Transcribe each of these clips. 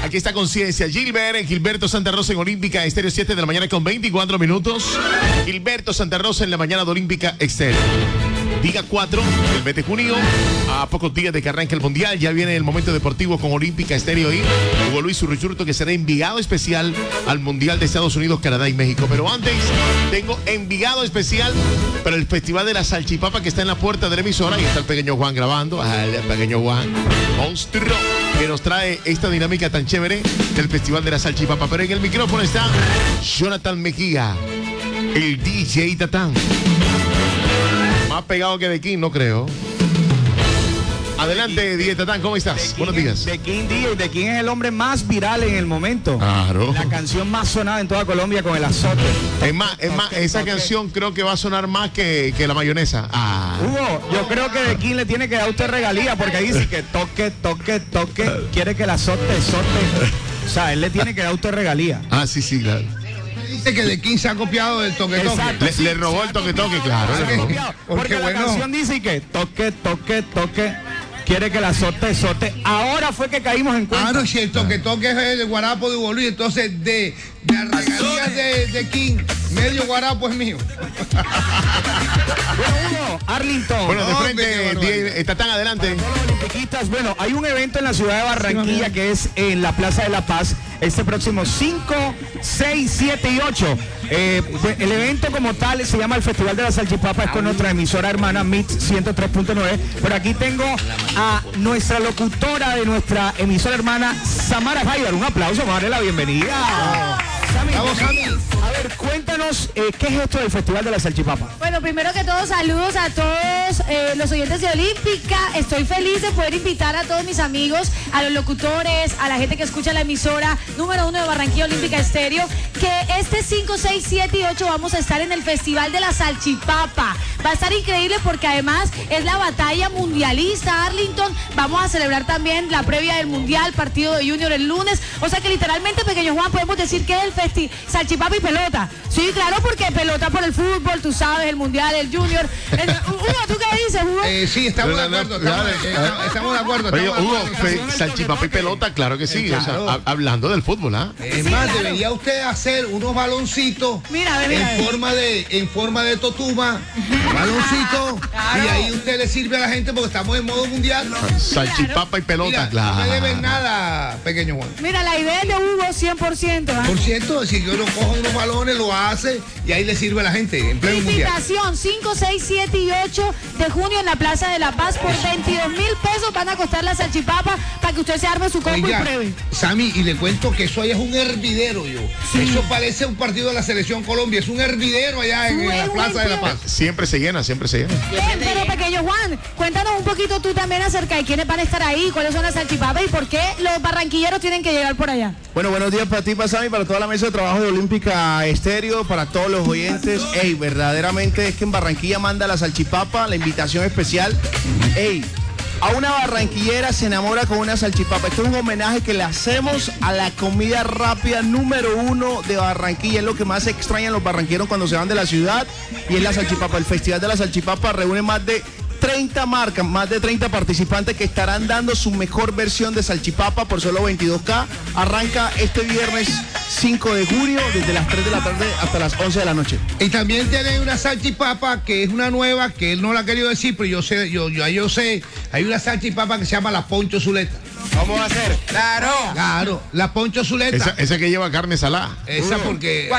Aquí está Conciencia. Gilberto Santa Rosa en Olímpica Estéreo, 7 de la mañana con 24 minutos. Gilberto Santa Rosa en la mañana de Olímpica Estéreo. Día 4 del mes de junio, a pocos días de que arranque el Mundial, ya viene el momento deportivo con Olímpica Estéreo y Hugo Luis Urruchurto, que será enviado especial al Mundial de Estados Unidos, Canadá y México. Pero antes, tengo enviado especial para el Festival de la Salchipapa, que está en la puerta de la emisora, y está el pequeño Juan grabando, el pequeño Juan, monstruo, que nos trae esta dinámica tan chévere del Festival de la Salchipapa. Pero en el micrófono está Jonathan Mejía, el DJ Tatán. Más pegado que de King, no creo. Adelante, DJ Tatán, ¿cómo estás? Buenos días. The King es el hombre más viral en el momento. Claro. La canción más sonada en toda Colombia con el azote. Es más, esa canción creo que va a sonar más que la mayonesa. Hugo, yo creo que The King le tiene que dar a usted regalía porque ahí dice que toque, quiere que el azote. O sea, él le tiene que dar a usted regalía. Sí, claro. Dice que The King se ha copiado del toque. Le robó el toque, claro. Porque la canción dice que toque, quiere que el azote. Ahora fue que caímos en cuenta. Claro, si el toque es el guarapo de Hugo Luis, entonces de las regalías de King, medio guarapo es mío. Bueno, Arlington. Bueno, de frente, está tan adelante. Para todos los olimpiquistas, bueno, hay un evento en la ciudad de Barranquilla que es en la Plaza de la Paz, este próximo 5, 6, 7 y 8. El evento como tal se llama el Festival de la Salchipapa, es con nuestra emisora hermana MIT 103.9. Pero aquí tengo a nuestra locutora de nuestra emisora hermana, Samara Haidar. Un aplauso, vamos a darle la bienvenida. Sammy, a ver, cuéntanos qué es esto del Festival de la Salchipapa. Bueno, primero que todo, saludos a todos los oyentes de Olímpica. Estoy feliz de poder invitar a todos mis amigos, a los locutores, a la gente que escucha la emisora número 1 de Barranquilla, Olímpica Estéreo, que este 5, 6, 7 y 8 vamos a estar en el Festival de la Salchipapa. Va a estar increíble porque además es la batalla mundialista, Arlington. Vamos a celebrar también la previa del Mundial, partido de Junior el lunes. O sea que literalmente, pequeño Juan, podemos decir que es el Salchipapa y pelota. Sí, claro, porque pelota por el fútbol, tú sabes, el Mundial, el Junior. Hugo, ¿tú qué dices, Hugo? Sí, estamos de acuerdo. Estamos de acuerdo. Oye, Hugo, salchipapa y pelota, claro que sí. Claro. O sea, hablando del fútbol, Es más, debería usted hacer unos baloncitos en forma de totuma, baloncito, y ahí usted le sirve a la gente porque estamos en modo mundial. Salchipapa y pelota, Mira, claro. no me deben nada, pequeño Juan. Mira, la idea es de Hugo 100%. Por cierto, si yo lo cojo unos balones, lo hace y ahí le sirve a la gente en pleno mundial. Invitación 5, 6, 7 y 8 de junio en la Plaza de la Paz. Por 22,000 pesos van a costar la salchipapa para que usted se arme su combo y pruebe. Sammy, y le cuento que eso allá es un hervidero, Sí. Eso parece un partido de la Selección Colombia. Es un hervidero allá en la Plaza de la Paz. Siempre se llena. Bien, pero pequeño Juan, cuéntanos un poquito tú también acerca de quiénes van a estar ahí, cuáles son las salchipapas y por qué los barranquilleros tienen que llegar por allá. Bueno, buenos días para ti, para Sammy, para toda la mesa de trabajo de Olímpica Estéreo, para todos los oyentes. Verdaderamente es que en Barranquilla manda la salchipapa, la invitación especial. A una barranquillera se enamora con una salchipapa. Esto es un homenaje que le hacemos a la comida rápida número 1 de Barranquilla. Es lo que más extrañan los barranquilleros cuando se van de la ciudad, y es la salchipapa. El Festival de la Salchipapa reúne más de 30 marcas, más de 30 participantes que estarán dando su mejor versión de salchipapa por solo 22K. Arranca este viernes 5 de junio desde las 3 de la tarde hasta las 11 de la noche. Y también tiene una salchipapa que es una nueva, que él no la ha querido decir, pero yo sé, hay una salchipapa que se llama la Poncho Zuleta. ¿Cómo va a ser? Claro, la Poncho Zuleta. Esa que lleva carne salada. Esa porque...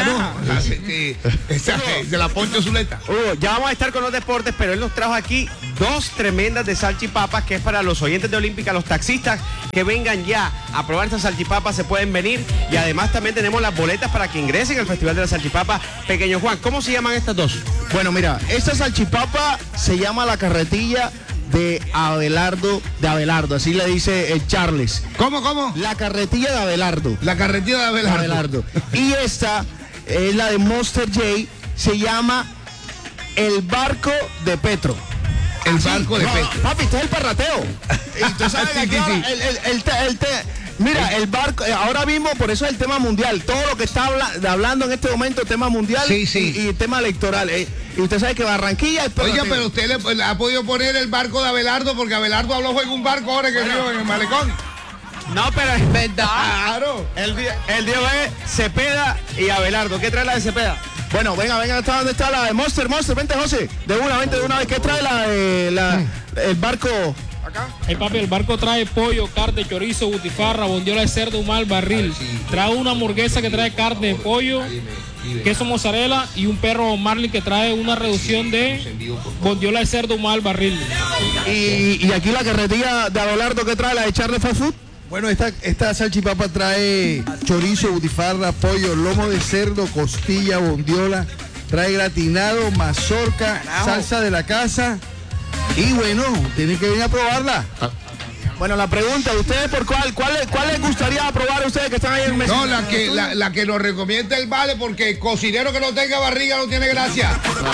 Esa es de la Poncho Zuleta. Ya vamos a estar con los deportes, pero él nos trajo aquí 2 tremendas de salchipapas, que es para los oyentes de Olímpica, los taxistas que vengan ya a probar estas salchipapas, se pueden venir. Y además también tenemos las boletas para que ingresen al Festival de la Salchipapa. Pequeño Juan, ¿cómo se llaman estas dos? Bueno, mira, esta salchipapa se llama la carretilla de Abelardo, así le dice Charles. ¿Cómo? La carretilla de Abelardo. La carretilla de Abelardo. Y esta es la de Monster J, se llama El Barco de Petro. El barco de Petro. Papi, este es el parrateo. Y tú sabes que mira, el barco, ahora mismo, por eso es el tema mundial. Todo lo que está hablando en este momento, tema mundial y tema electoral. Y usted sabe que Barranquilla es... Oiga, pero usted le ha podido poner el barco de Abelardo, porque Abelardo habló en un barco ahora que vive en el malecón. No, pero es ¿verdad? Claro. El día es Cepeda y Abelardo. ¿Qué trae la de Cepeda? Bueno, venga, ¿dónde está la de Monster? Vente, José. Vente de una vez. ¿Qué trae el barco? Acá. Hey, papi, el barco trae pollo, carne, chorizo, butifarra, bondiola de cerdo, humal, barril. Trae una hamburguesa que trae carne, pollo, queso mozzarella y un perro Marley que trae una reducción de bondiola de cerdo, humal, barril. Y aquí la carretilla de Abelardo, ¿qué trae? ¿La de Charlie Fast Food? Bueno, esta salchipapa trae chorizo, butifarra, pollo, lomo de cerdo, costilla, bondiola, trae gratinado, mazorca, salsa de la casa. Y bueno, tienen que venir a probarla. Bueno, la pregunta, ¿ustedes por cuál les gustaría probar a ustedes que están ahí en el mes? No, la que nos recomienda el Vale, porque el cocinero que no tenga barriga no tiene gracia.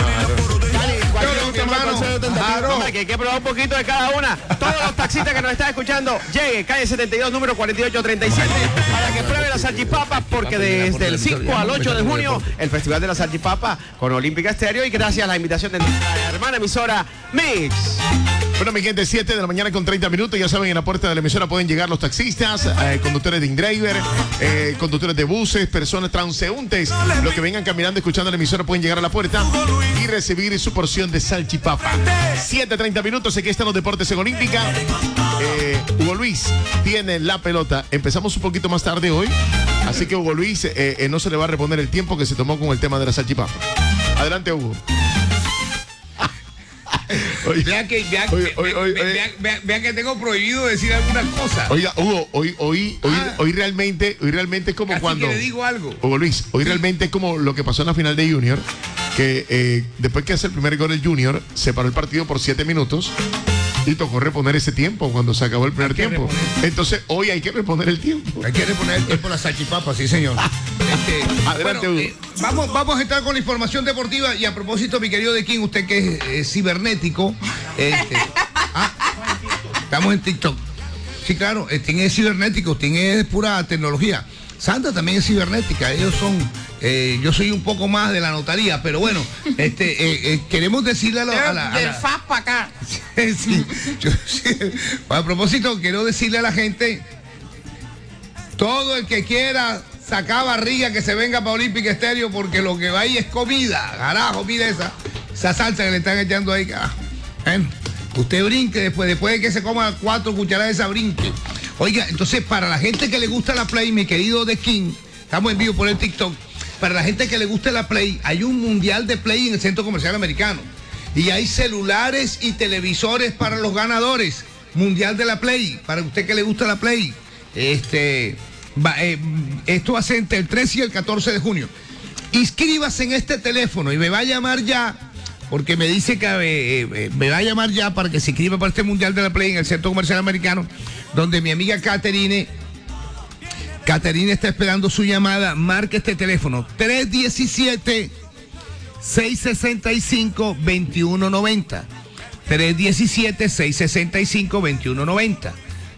Hombre, que hay que probar un poquito de cada una. Todos los taxistas que nos están escuchando, llegue, calle 72, número 4837, para que pruebe las salchipapas, porque desde el 5 al 8 de junio, el Festival de la Salchipapa con Olímpica Estéreo, y gracias a la invitación de nuestra hermana emisora Mix. Bueno, mi gente, 7 de la mañana con 30 minutos. Ya saben, en la puerta de la emisora pueden llegar los taxistas, conductores de InDriver, conductores de buses, personas transeúntes. Los que vengan caminando, escuchando la emisora, pueden llegar a la puerta y recibir su porción de salchipapa. 7:30 minutos. Aquí están los deportes en Olímpica. Hugo Luis tiene la pelota. Empezamos un poquito más tarde hoy, así que Hugo Luis no se le va a reponer el tiempo que se tomó con el tema de la salchipapa. Adelante, Hugo. Vean que tengo prohibido decir algunas cosas. Oiga, Hugo, hoy realmente es como Así cuando. Que le digo algo. Hugo Luis, hoy realmente es como lo que pasó en la final de Junior, que después que hace el primer gol el Junior, se paró el partido por 7 minutos y tocó reponer ese tiempo cuando se acabó el primer tiempo. Entonces, hoy hay que reponer el tiempo. Hay que reponer el tiempo a la salchipapa, sí, señor. Adelante, bueno, Hugo. Vamos a entrar con la información deportiva. Y a propósito, mi querido de King, usted que es cibernético, estamos en TikTok. Sí, claro, Sting es cibernético, Sting es pura tecnología. Sandra también es cibernética, ellos son, yo soy un poco más de la notaría, pero bueno, queremos decirle del FAP para acá. Sí, a propósito, quiero decirle a la gente, todo el que quiera sacar barriga que se venga para Olímpica Estéreo, porque lo que va ahí es comida, carajo, mire esa salsa que le están echando ahí, carajo. Usted brinque después de que se coma 4 cucharadas de esa brinque. Oiga, entonces para la gente que le gusta la Play, mi querido The King, estamos en vivo por el TikTok, para la gente que le gusta la Play, hay un mundial de Play en el Centro Comercial Americano. Y hay celulares y televisores para los ganadores. Mundial de la Play, para usted que le gusta la Play. Esto va a ser entre el 13 y el 14 de junio. Inscríbase en este teléfono y me va a llamar ya, porque me dice que me va a llamar ya para que se inscriba para este Mundial de la Play en el Centro Comercial Americano, donde mi amiga Caterine está esperando su llamada. Marque este teléfono, 317-665-2190. 317-665-2190.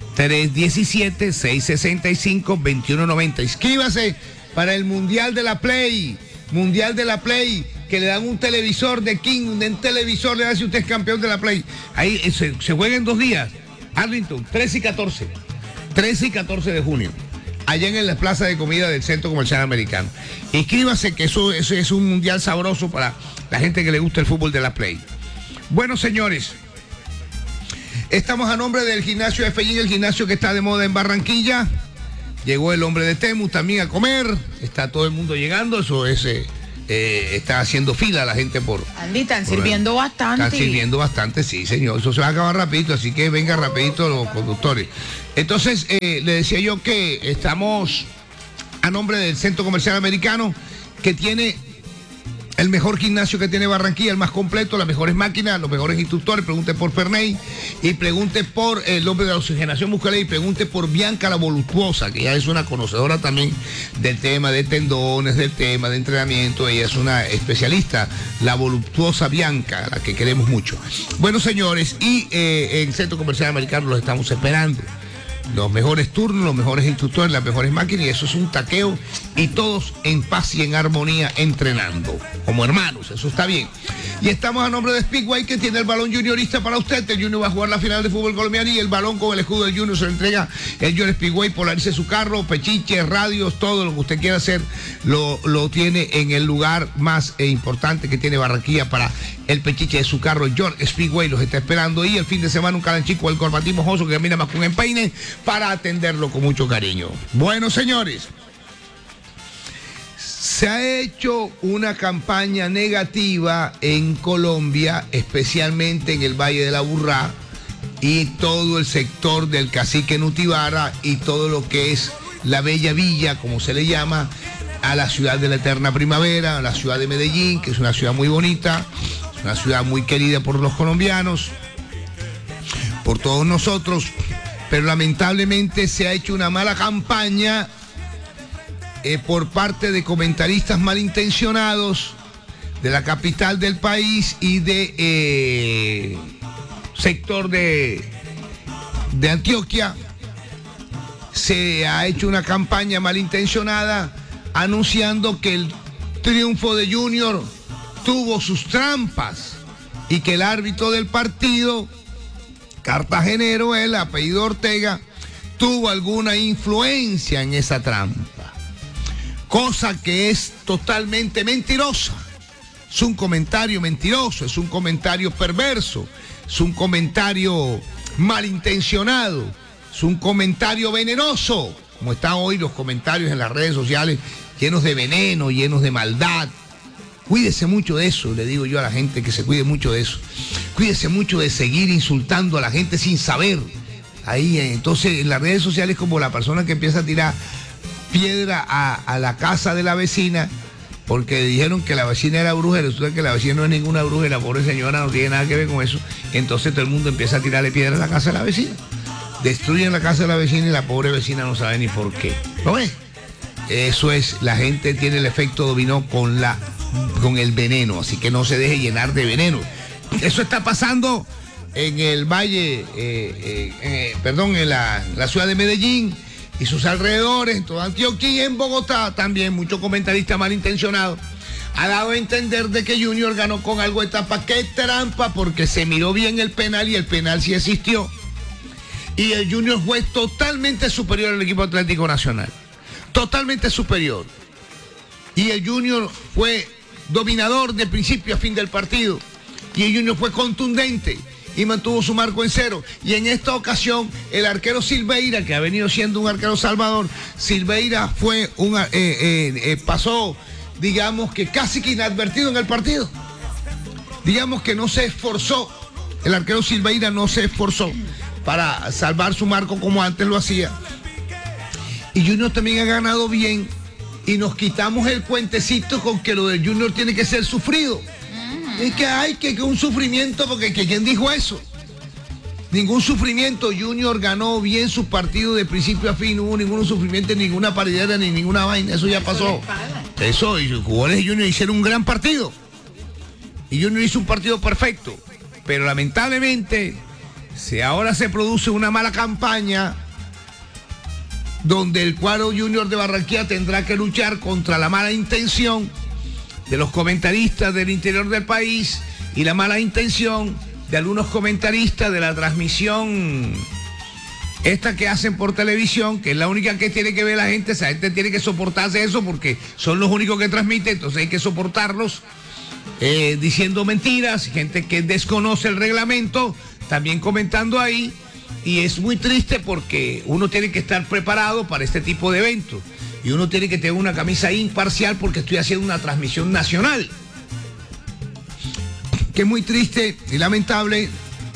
317-665-2190. Inscríbase para el Mundial de la Play. Mundial de la Play, que le dan un televisor de King, un televisor le da si usted es campeón de la Play. Ahí se juega en 2 días. Arlington, 13 y 14. 13 y 14 de junio. Allá en la plaza de comida del Centro Comercial Americano. Inscríbase, que eso es un mundial sabroso para la gente que le gusta el fútbol de la Play. Bueno, señores, estamos a nombre del gimnasio FJ, el gimnasio que está de moda en Barranquilla. Llegó el hombre de Temu también a comer. Está todo el mundo llegando. Eso es, está haciendo fila la gente por... Andy, están sirviendo bastante. Están sirviendo bastante, sí, señor. Eso se va a acabar rapidito, así que venga rapidito los conductores. Entonces, le decía yo que estamos a nombre del Centro Comercial Americano, que tiene el mejor gimnasio que tiene Barranquilla, el más completo, las mejores máquinas, los mejores instructores. Pregunte por Ferney y pregunte por el hombre de la oxigenación muscular y pregunte por Bianca la voluptuosa, que ella es una conocedora también del tema de tendones, del tema de entrenamiento. Ella es una especialista, la voluptuosa Bianca, la que queremos mucho. Bueno, señores, y en el Centro Comercial Americano los estamos esperando. los mejores turnos, los mejores instructores, las mejores máquinas, y eso es un taqueo, y todos en paz y en armonía entrenando, como hermanos, eso está bien. Y estamos a nombre de Speedway, que tiene el balón juniorista para usted. El Junior va a jugar la final de fútbol colombiano y el balón con el escudo del Junior se lo entrega el Junior Speedway. Polarice su carro, pechiches, radios, todo lo que usted quiera hacer, lo tiene en el lugar más importante que tiene Barranquilla para el pechiche de su carro. El Junior Speedway los está esperando, y el fin de semana un calanchico, el corbatín mojoso que camina más con empeine, para atenderlo con mucho cariño. Bueno, señores, se ha hecho una campaña negativa en Colombia, especialmente en el Valle de la Aburrá y todo el sector del Cacique Nutibara y todo lo que es la Bella Villa, como se le llama, a la ciudad de la eterna primavera, a la ciudad de Medellín, que es una ciudad muy bonita, es una ciudad muy querida por los colombianos, por todos nosotros, pero lamentablemente se ha hecho una mala campaña por parte de comentaristas malintencionados de la capital del país y de sector de Antioquia. Se ha hecho una campaña malintencionada anunciando que el triunfo de Junior tuvo sus trampas y que el árbitro del partido, cartagenero, el apellido Ortega, tuvo alguna influencia en esa trampa. Cosa que es totalmente mentirosa. Es un comentario mentiroso, es un comentario perverso, es un comentario malintencionado, es un comentario venenoso, como están hoy los comentarios en las redes sociales, llenos de veneno, llenos de maldad. Cuídese mucho de eso, le digo yo a la gente, que se cuide mucho de eso. Cuídese mucho de seguir insultando a la gente sin saber. Ahí, entonces, en las redes sociales, como la persona que empieza a tirar piedra a la casa de la vecina porque dijeron que la vecina era bruja, y resulta que la vecina no es ninguna bruja y la pobre señora no tiene nada que ver con eso. Entonces todo el mundo empieza a tirarle piedra a la casa de la vecina, destruyen la casa de la vecina y la pobre vecina no sabe ni por qué. ¿Lo ves? Eso es, la gente tiene el efecto dominó con el veneno, así que no se deje llenar de veneno. Eso está pasando en el valle, en la ciudad de Medellín y sus alrededores, en toda Antioquia y en Bogotá también. Muchos comentaristas malintencionados ha dado a entender de que Junior ganó con algo de tapa. ¡Qué trampa! Porque se miró bien el penal y el penal sí existió. Y el Junior fue totalmente superior al equipo Atlético Nacional. Totalmente superior. Y el Junior fue dominador de principio a fin del partido. Y el Junior fue contundente y mantuvo su marco en cero. Y en esta ocasión, el arquero Silveira, que ha venido siendo un arquero salvador, Silveira fue pasó, digamos que casi que inadvertido en el partido. Digamos que no se esforzó, el arquero Silveira no se esforzó para salvar su marco como antes lo hacía. Y Junior también ha ganado bien y nos quitamos el cuentecito con que lo del Junior tiene que ser sufrido. Es que hay que un sufrimiento, porque ¿quién dijo eso? Ningún sufrimiento. Junior ganó bien su partido de principio a fin, no hubo ningún sufrimiento, ninguna paridera, ni ninguna vaina, eso ya pasó. Eso, y los jugadores de Junior hicieron un gran partido. Y Junior hizo un partido perfecto. Pero lamentablemente, ahora se produce una mala campaña donde el cuadro Junior de Barranquilla tendrá que luchar contra la mala intención de los comentaristas del interior del país y la mala intención de algunos comentaristas de la transmisión esta que hacen por televisión, que es la única que tiene que ver la gente. Esa gente tiene que soportarse eso porque son los únicos que transmiten, entonces hay que soportarlos diciendo mentiras, gente que desconoce el reglamento también comentando ahí. Y es muy triste porque uno tiene que estar preparado para este tipo de eventos. Y uno tiene que tener una camisa imparcial porque estoy haciendo una transmisión nacional. Que es muy triste y lamentable.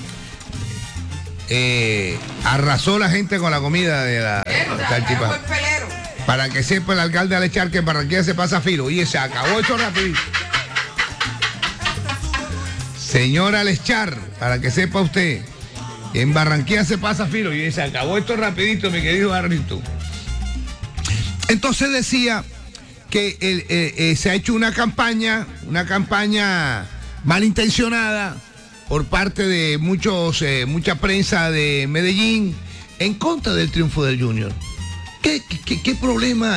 Arrasó la gente con la comida de la salchipapa. Para que sepa el alcalde Alechar que en Barranquilla se pasa filo. Y se acabó esto rapidito. Señora Alechar, para que sepa usted, en Barranquilla se pasa filo. Y se acabó esto rapidito, mi querido Barrito. Entonces decía que se ha hecho una campaña malintencionada por parte de mucha prensa de Medellín, en contra del triunfo del Junior. ¿Qué problema